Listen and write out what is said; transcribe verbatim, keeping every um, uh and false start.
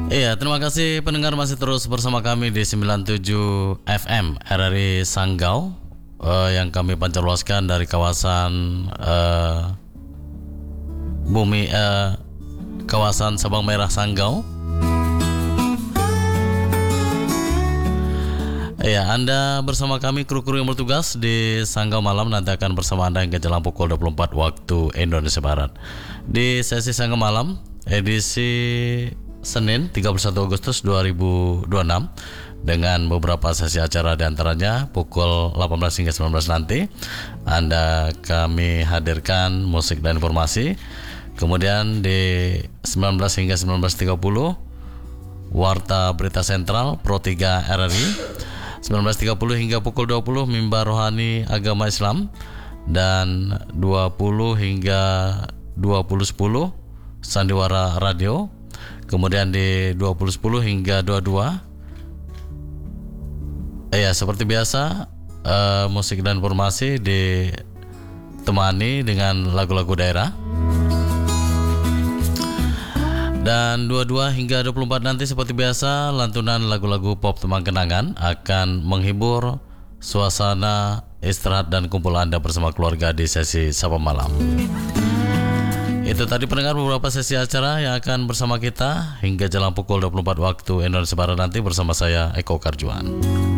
Iya, terima kasih pendengar masih terus bersama kami di sembilan puluh tujuh F M R R I Sanggau uh, yang kami pancarluaskan dari kawasan uh, bumi uh, kawasan Sabang Merah Sanggau. Iya, Anda bersama kami kru-kru yang bertugas di Sanggau Malam nanti akan bersama Anda hingga jelang pukul dua puluh empat waktu Indonesia Barat. Di sesi Sanggau Malam edisi Senin tiga puluh satu Agustus dua ribu dua puluh enam dengan beberapa sesi acara diantaranya pukul delapan belas hingga sembilan belas nanti Anda kami hadirkan musik dan informasi. Kemudian di sembilan belas hingga sembilan belas tiga puluh Warta Berita Sentral Pro tiga R R I. sembilan belas tiga puluh hingga pukul dua puluh Mimbar Rohani Agama Islam, dan dua puluh hingga dua puluh sepuluh Sandiwara Radio. Kemudian di dua puluh sepuluh hingga dua puluh dua eh, ya seperti biasa uh, musik dan informasi ditemani dengan lagu-lagu daerah. Dan dua puluh dua hingga dua puluh empat nanti seperti biasa lantunan lagu-lagu pop teman kenangan akan menghibur suasana istirahat dan kumpul Anda bersama keluarga di sesi Sapa Malam. Itu tadi pendengar beberapa sesi acara yang akan bersama kita hingga jelang pukul dua puluh empat waktu Indonesia Barat nanti bersama saya Eko Karjuan.